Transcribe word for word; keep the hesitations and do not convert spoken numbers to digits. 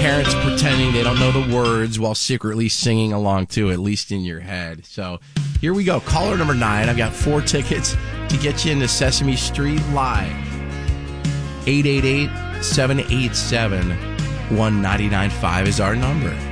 parents pretending they don't know the words while secretly singing along too, at least in your head. So here we go. Caller number nine. I've got four tickets to get you into Sesame Street Live. eight eight eight, seven eight seven, one nine nine five is our number.